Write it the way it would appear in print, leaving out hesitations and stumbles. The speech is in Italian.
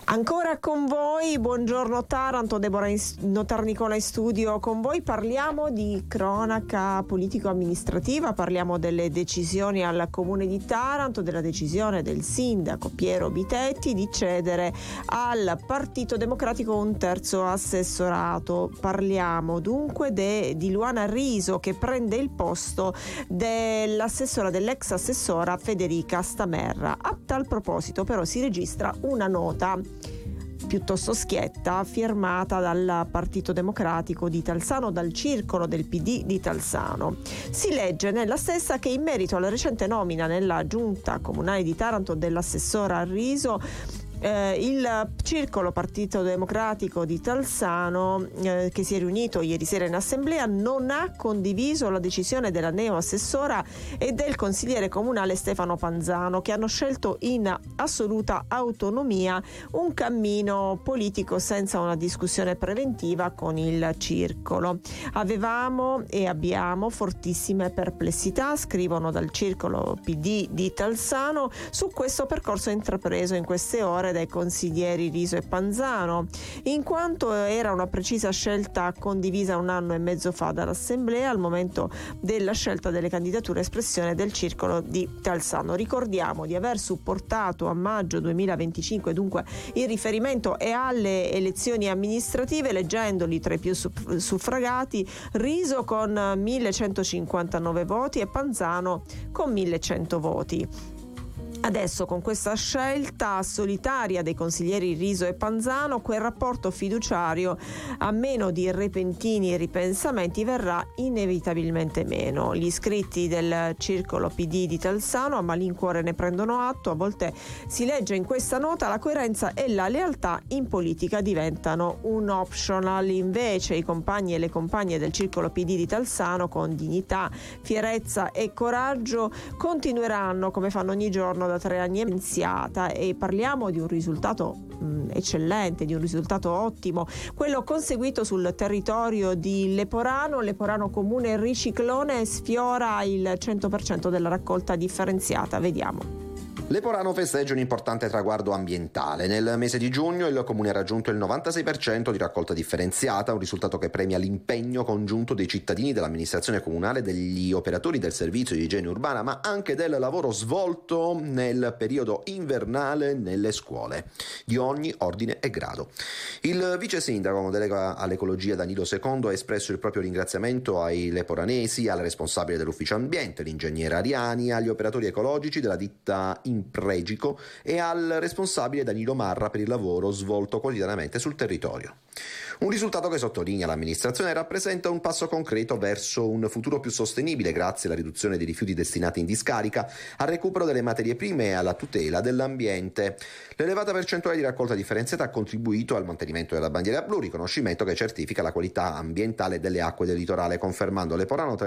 Ancora con voi, buongiorno Taranto, Deborah Notarnicola in studio con voi. Parliamo di cronaca politico-amministrativa, parliamo delle decisioni al Comune di Taranto, della decisione del sindaco Piero Bitetti di cedere al Partito Democratico un terzo assessorato. Parliamo dunque di Luana Riso, che prende il posto dell'ex assessora Federica Stamerra. A tal proposito però si registra una nota piuttosto schietta firmata dal Partito Democratico di Talsano, dal circolo del PD di Talsano. Si legge nella stessa che in merito alla recente nomina nella giunta comunale di Taranto dell'assessora Riso, il circolo Partito Democratico di Talsano, che si è riunito ieri sera in assemblea, non ha condiviso la decisione della neoassessora e del consigliere comunale Stefano Panzano, che hanno scelto in assoluta autonomia un cammino politico senza una discussione preventiva con il circolo. Avevamo e abbiamo fortissime perplessità, scrivono dal circolo PD di Talsano, su questo percorso intrapreso in queste ore dai consiglieri Riso e Panzano, in quanto era una precisa scelta condivisa 1 anno e mezzo fa dall'Assemblea al momento della scelta delle candidature espressione del circolo di Talsano. Ricordiamo di aver supportato a maggio 2025, dunque il riferimento è alle elezioni amministrative, leggendoli tra i più suffragati, Riso con 1159 voti e Panzano con 1100 voti. Adesso, con questa scelta solitaria dei consiglieri Riso e Panzano, quel rapporto fiduciario, a meno di repentini ripensamenti, verrà inevitabilmente meno. Gli iscritti del circolo PD di Talsano a malincuore ne prendono atto. A volte si legge in questa nota: la coerenza e la lealtà in politica diventano un optional. Invece i compagni e le compagne del circolo PD di Talsano, con dignità, fierezza e coraggio, continueranno come fanno ogni giorno da 3 anni iniziata, e parliamo di un risultato eccellente, di un risultato ottimo, quello conseguito sul territorio di Leporano. Leporano Comune Riciclone sfiora il 100% della raccolta differenziata. Vediamo. Leporano festeggia un importante traguardo ambientale. Nel mese di giugno il comune ha raggiunto il 96% di raccolta differenziata, un risultato che premia l'impegno congiunto dei cittadini, dell'amministrazione comunale, degli operatori del servizio di igiene urbana, ma anche del lavoro svolto nel periodo invernale nelle scuole di ogni ordine e grado. Il vice sindaco con delega all'ecologia Danilo Secondo ha espresso il proprio ringraziamento ai leporanesi, al responsabile dell'ufficio ambiente, l'ingegnere Ariani, agli operatori ecologici della ditta Impregico e al responsabile Danilo Marra per il lavoro svolto quotidianamente sul territorio. Un risultato che, sottolinea l'amministrazione, rappresenta un passo concreto verso un futuro più sostenibile grazie alla riduzione dei rifiuti destinati in discarica, al recupero delle materie prime e alla tutela dell'ambiente. L'elevata percentuale di raccolta differenziata ha contribuito al mantenimento della bandiera blu, riconoscimento che certifica la qualità ambientale delle acque del litorale, confermando Leporano